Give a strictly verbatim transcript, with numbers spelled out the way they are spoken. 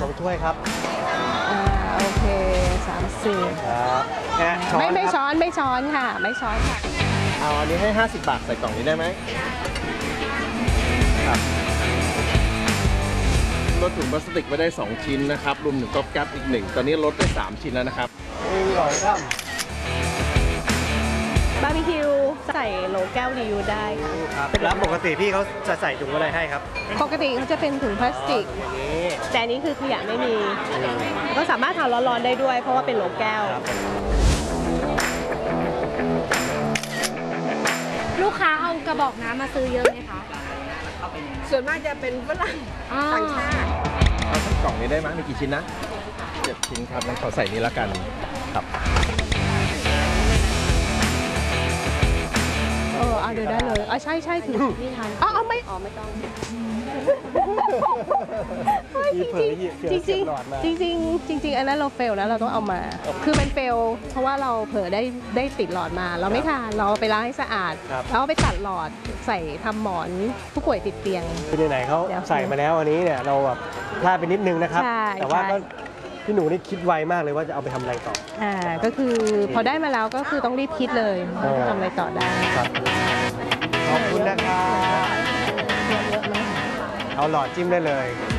ลงถ้วยครับอ่าโอเคสามสิบครับไม่ไม่ช้อนไม่ช้อนค่ะไม่ช้อนค่ะเอาอันนี้ให้ห้าสิบบาทใส่กล่องนี้ได้ไหมครับลดถุงพลาสติกไปได้สองชิ้นนะครับรวมถึงก๊อบแก๊ปอีกหนึ่งตอนนี้ลดได้สามชิ้นแล้วนะครับอร่อยครับบาร์บีคิวใส่โหลแก้วรีวิวได้ค่ะครับแล้วปกติพี่เขาจะใส่ถุงอะไรให้ครับปกติเขาจะเป็นถุงพลาสติกแต่อันนี้คือขยะไม่มีก็สามารถทานร้อนๆได้ด้วยเพราะว่าเป็นโหลแก้วลูกค้าเอากระบอกน้ำมาซื้อเยอะไหมคะส่วนมากจะเป็นฝรั่งต่างชาติเอาสักกล่องนี้ได้ไหมมีกี่ชิ้นนะเจ็ดชิ้นครับงั้นขอใส่นี้แล้วกันครับเออเอาเดี๋ยวได้เลยอ๋อใช่ใช่ถือนี่ทันอ๋อเอาไม่อ๋อไม่ต้องจริงจริงจริงจริงจริงจริงอันนั้นเราเฟลแล้วเราต้องเอามาคือมันเฟลเพราะว่าเราเผลอได้ได้ติดหลอดมาเราไม่ทานเราไปล้างให้สะอาดแล้วไปตัดหลอดใส่ทำหมอนผู้ป่วยติดเตียงคือไหนๆเขาใส่มาแล้วอันนี้เนี่ยเราแบบพลาดไปนิดนึงนะครับแต่ว่าก็พี่หนูนี่คิดไวมากเลยว่าจะเอาไปทำอะไรต่ออ่าก็คือพอได้มาแล้วก็คือต้องรีบคิดเลยทำอะไรต่อได้ขอบคุณนะครับเอาหลอดจิ้มได้เลย